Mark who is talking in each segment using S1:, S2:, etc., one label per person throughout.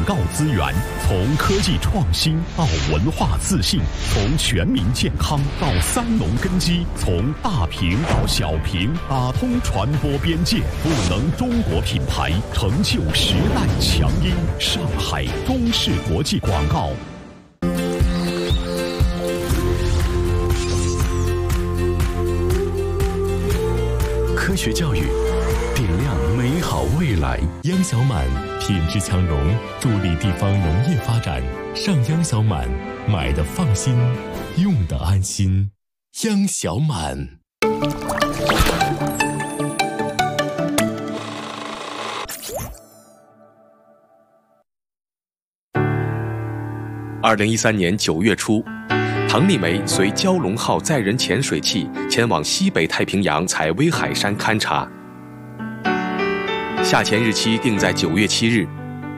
S1: 告资源，从科技创新到文化自信，从全民健康到三农根基，从大屏到小屏，打通传播边界，赋能中国品牌，成就时代强音。上海中视国际广告。
S2: 科学教育，点亮美好未来。央小满品质强融，助力地方农业发展。上央小满，买的放心，用的安心。央小满。
S3: 2013年9月初，唐丽梅随蛟龙号载人潜水器前往西北太平洋采薇海山勘察，下潜日期定在9月7日。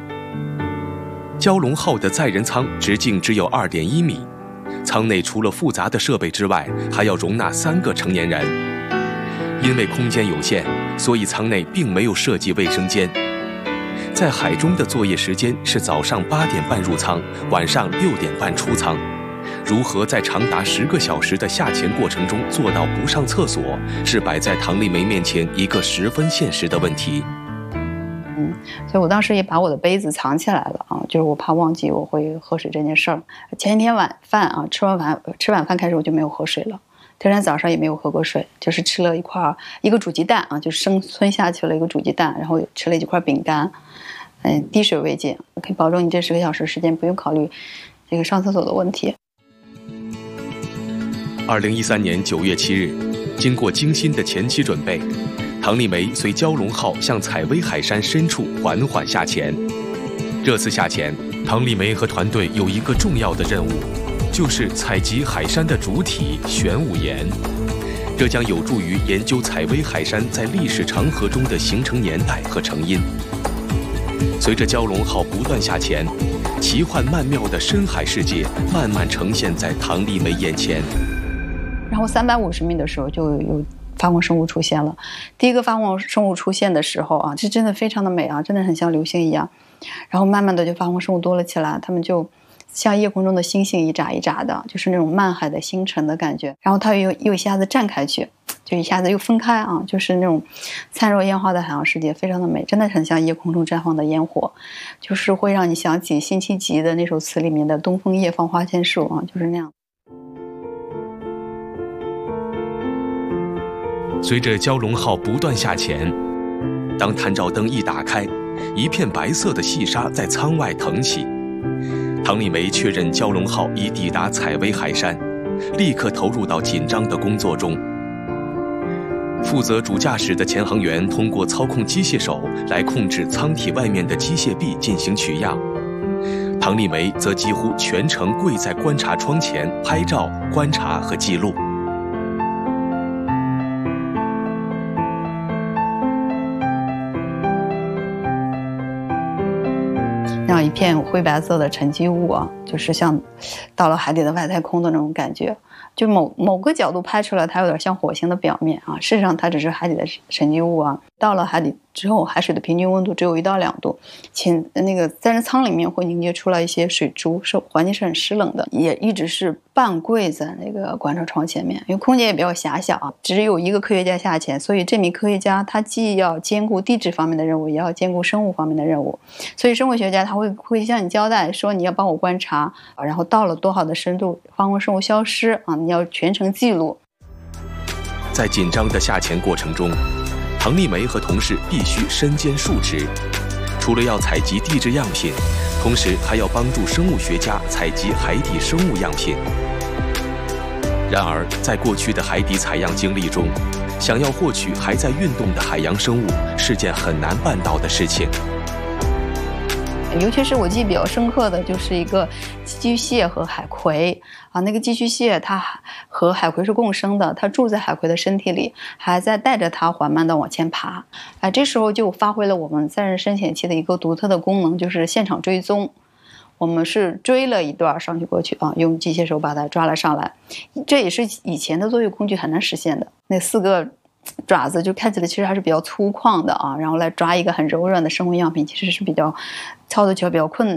S3: 蛟龙号的载人舱直径只有2.1米，舱内除了复杂的设备之外，还要容纳3个成年人。因为空间有限，所以舱内并没有设计卫生间。在海中的作业时间是早上8点半入舱，晚上6点半出舱。如何在长达10个小时的下潜过程中做到不上厕所，是摆在唐丽梅面前一个十分现实的问题。
S4: 所以我当时也把我的杯子藏起来了啊，就是我怕忘记我会喝水这件事儿。前一天晚饭啊，吃晚饭开始我就没有喝水了，第二天早上也没有喝过水，就是吃了一个煮鸡蛋啊，就生吞下去了一个煮鸡蛋，然后吃了几块饼干，滴水为解，可以保证你这10个小时时间不用考虑这个上厕所的问题。
S3: 2013年9月7日，经过精心的前期准备，唐丽梅随蛟龙号向采薇海山深处缓缓下潜。这次下潜，唐丽梅和团队有一个重要的任务，就是采集海山的主体玄武岩。这将有助于研究采薇海山在历史长河中的形成年代和成因。随着蛟龙号不断下潜，奇幻曼妙的深海世界慢慢呈现在唐丽梅眼前。
S4: 然后350米的时候就有发光生物出现了。第一个发光生物出现的时候啊，这真的非常的美啊，真的很像流星一样。然后慢慢的就发光生物多了起来，它们就像夜空中的星星一眨一眨的，就是那种漫海的星辰的感觉。然后它又一下子绽开去，就一下子又分开啊，就是那种灿若烟花的海洋世界，非常的美，真的很像夜空中绽放的烟火，就是会让你想起辛弃疾的那首词里面的东风夜放花千树啊，就是那样。
S3: 随着蛟龙号不断下潜，当探照灯一打开，一片白色的细沙在舱外腾起。唐丽梅确认蛟龙号已抵达采薇海山，立刻投入到紧张的工作中。负责主驾驶的潜航员通过操控机械手来控制舱体外面的机械臂进行取样，唐丽梅则几乎全程跪在观察窗前拍照、观察和记录。
S4: 那样一片灰白色的沉积物啊，就是像到了海底的外太空的那种感觉。就某个角度拍出来，它有点像火星的表面啊，事实上它只是海底的沉积物啊。到了海底之后，海水的平均温度只有1到2度，那个载人舱里面会凝结出来一些水珠，环境是很湿冷的，也一直是半跪在那个观察窗前面，因为空间也比较狭小啊，只有一个科学家下潜，所以这名科学家他既要兼顾地质方面的任务，也要兼顾生物方面的任务。所以生物学家他会向你交代说，你要帮我观察，然后到了多少的深度，发光生物消失啊，你要全程记录。
S3: 在紧张的下潜过程中，唐丽梅和同事必须身兼数职，除了要采集地质样品，同时还要帮助生物学家采集海底生物样品。然而，在过去的海底采样经历中，想要获取还在运动的海洋生物是件很难办到的事情。
S4: 尤其是我记忆比较深刻的就是一个寄居蟹和海葵啊，那个寄居蟹它和海葵是共生的，它住在海葵的身体里，还在带着它缓慢的往前爬。这时候就发挥了我们载人深潜器的一个独特的功能，就是现场追踪。我们是追了一段上去过去啊，用机械手把它抓了上来，这也是以前的作业工具很难实现的。那4个爪子就看起来其实还是比较粗犷的啊，然后来抓一个很柔软的生物样品，其实是比较操作起来比较困难。